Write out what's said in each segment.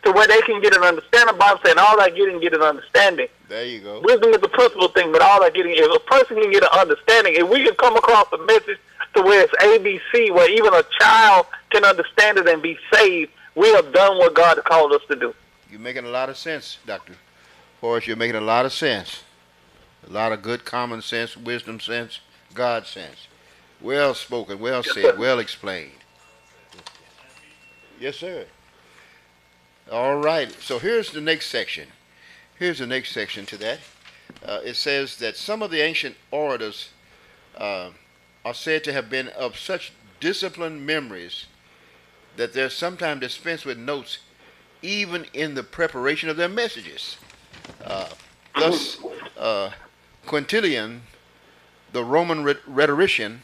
to where they can get an understanding. The Bible saying all that getting get an understanding. There you go. Wisdom is the principal thing, but all that getting, if a person can get an understanding, if we can come across a message to where it's ABC, where even a child can understand it and be saved, we have done what God called us to do. You're making a lot of sense, Dr. Forrest. You're making a lot of sense. A lot of good common sense, wisdom sense, God sense. Well spoken, well said, well explained. Yes, sir. All right. So here's the next section. Here's the next section to that. It says that some of the ancient orators are said to have been of such disciplined memories that they're sometimes dispensed with notes even in the preparation of their messages. Thus, Quintilian, the Roman rhetorician,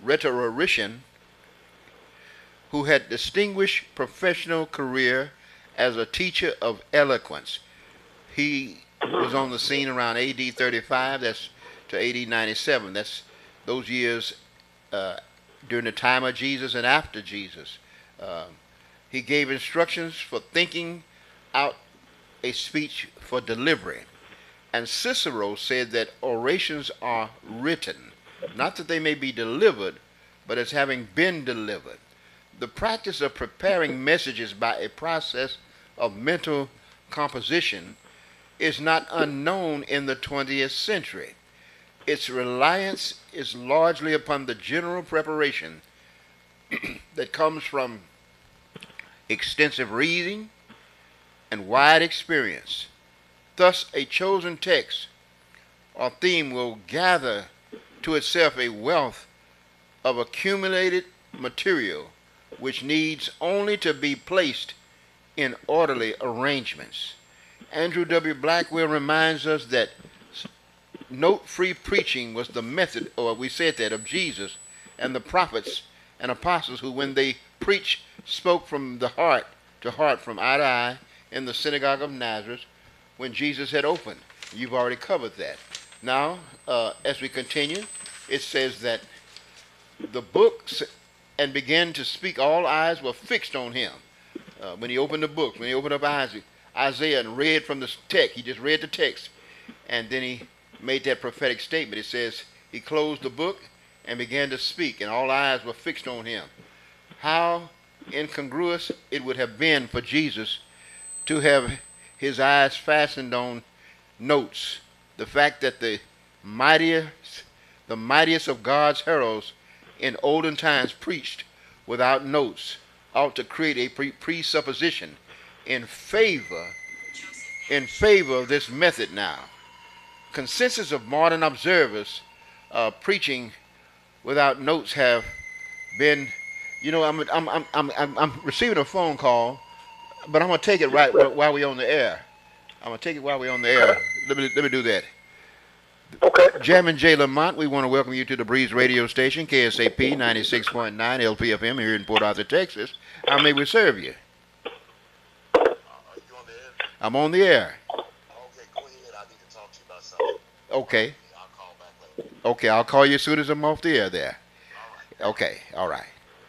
who had distinguished professional career as a teacher of eloquence. He was on the scene around AD 35, that's to AD 97. That's those years during the time of Jesus and after Jesus. He gave instructions for thinking out a speech for delivery. And Cicero said that orations are written, not that they may be delivered, but as having been delivered. The practice of preparing messages by a process of mental composition is not unknown in the 20th century. Its reliance is largely upon the general preparation that comes from extensive reading and wide experience. Thus, a chosen text or theme will gather to itself a wealth of accumulated material which needs only to be placed in orderly arrangements. Andrew W. Blackwell reminds us that note-free preaching was the method, or we said that, of Jesus and the prophets and apostles who, when they preached, spoke from the heart to heart, from eye to eye, in the synagogue of Nazareth when Jesus had opened. You've already covered that. Now, as we continue, it says that the books and began to speak, all eyes were fixed on him. When he opened the book, when he opened up Isaiah and read from the text, he just read the text, and then he made that prophetic statement. It says he closed the book and began to speak, and all eyes were fixed on him. How incongruous it would have been for Jesus to have his eyes fastened on notes. The fact that the mightiest of God's heralds in olden times preached without notes ought to create a presupposition in favor of this method now. Consensus of modern observers preaching without notes have been, you know, I'm receiving a phone call, but I'm gonna take it right while we're on the air. I'm gonna take it while we're on the air. Let me do that. Okay. Jammin' J. Lamont, we want to welcome you to the Breeze radio station, KSAP 96.9 LPFM here in Port Arthur, Texas. How may we serve you? Are you on the air? I'm on the air. Okay, go ahead. I need to talk to you about something. Okay. I'll call back later. Okay, I'll call you as soon as I'm off the air there. All right. Okay, all right.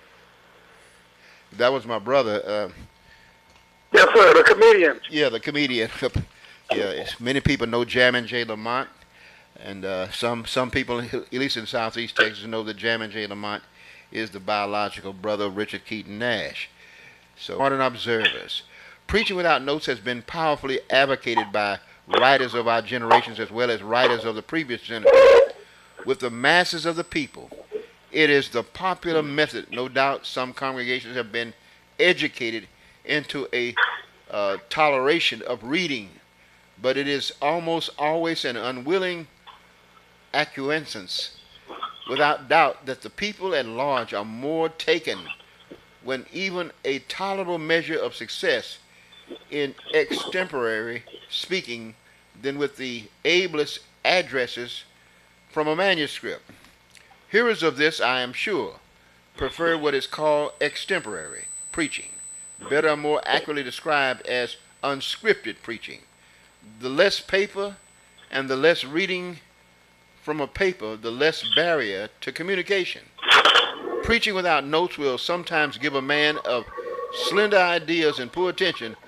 That was my brother. Yes, sir, the comedian. Yeah, the comedian. Yeah, many people know Jammin' J. Lamont, and some people, at least in Southeast Texas, know that Jammin' J. Lamont is the biological brother of Richard Keaton Nash. So, modern observers. Preaching without notes has been powerfully advocated by writers of our generations as well as writers of the previous generation. With the masses of the people, it is the popular method. No doubt some congregations have been educated into a toleration of reading, but it is almost always an unwilling acquiescence. Without doubt that the people at large are more taken when even a tolerable measure of success in extemporary speaking than with the ablest addresses from a manuscript. Hearers of this, I am sure, prefer what is called extemporary preaching, better or more accurately described as unscripted preaching. The less paper and the less reading from a paper, the less barrier to communication. Preaching without notes will sometimes give a man of slender ideas and poor attention